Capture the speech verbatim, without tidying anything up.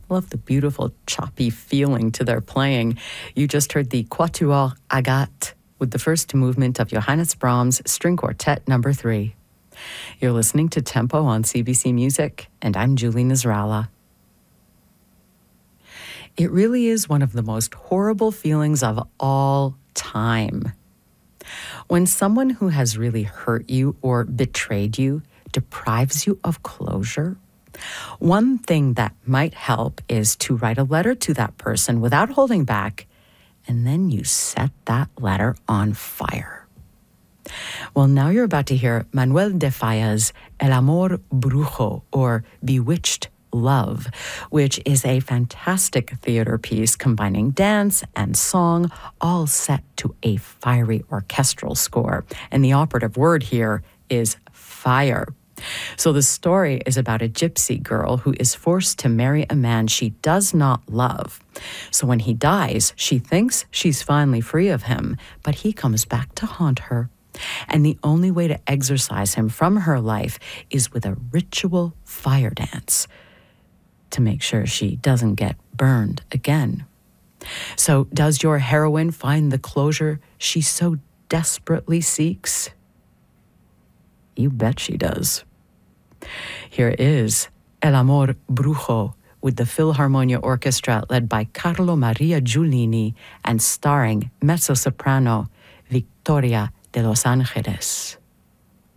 Love the beautiful choppy feeling to their playing. You just heard the Quatuor Agathe with the first movement of Johannes Brahms String Quartet number three. You're listening to Tempo on C B C Music, and I'm Julie Nasrallah. It really is one of the most horrible feelings of all time. When someone who has really hurt you or betrayed you deprives you of closure, one thing that might help is to write a letter to that person without holding back, and then you set that letter on fire. Well, now you're about to hear Manuel de Falla's El Amor Brujo, or Bewitched Love, which is a fantastic theater piece combining dance and song, all set to a fiery orchestral score. And the operative word here is fire. So the story is about a gypsy girl who is forced to marry a man she does not love. So when he dies, she thinks she's finally free of him, but he comes back to haunt her. And the only way to exorcise him from her life is with a ritual fire dance to make sure she doesn't get burned again. So does your heroine find the closure she so desperately seeks? You bet she does. Here is El Amor Brujo with the Philharmonia Orchestra led by Carlo Maria Giulini and starring mezzo-soprano Victoria de Los Angeles.